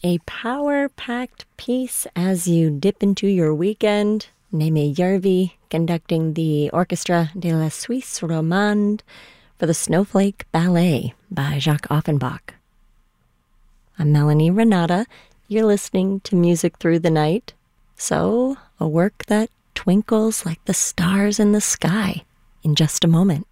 A power-packed piece as you dip into your weekend. Neme Järvi conducting the Orchestra de la Suisse Romande for the Snowflake Ballet by Jacques Offenbach. I'm Melanie Renata. You're listening to Music Through the Night. So, a work that twinkles like the stars in the sky in just a moment.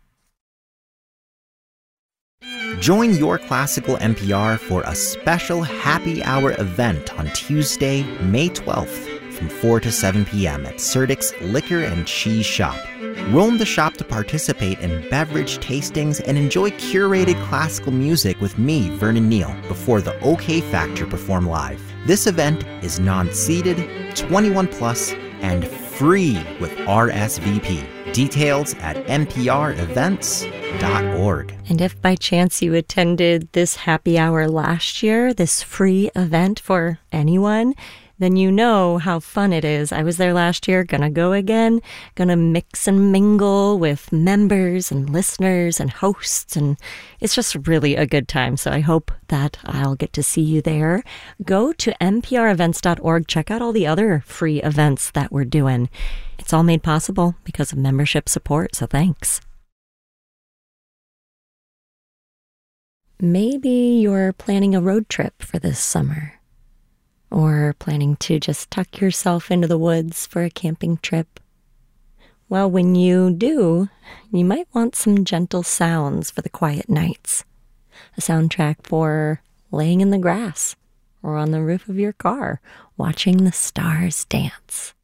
Join your classical NPR for a special happy hour event on Tuesday, May 12th from 4 to 7 p.m. at Serdik's Liquor and Cheese Shop. Roam the shop to participate in beverage tastings and enjoy curated classical music with me, Vernon Neal, before the OK Factor perform live. This event is non-seated, 21 plus, and free with RSVP. Details at nprevents.org. And if by chance you attended this happy hour last year, this free event for anyone, then you know how fun it is. I was there last year, gonna go again, gonna mix and mingle with members and listeners and hosts, and it's just really a good time. So I hope that I'll get to see you there. Go to nprevents.org, check out all the other free events that we're doing. It's all made possible because of membership support, so thanks. Maybe you're planning a road trip for this summer. Or planning to just tuck yourself into the woods for a camping trip. Well, when you do, you might want some gentle sounds for the quiet nights. A soundtrack for laying in the grass or on the roof of your car, watching the stars dance.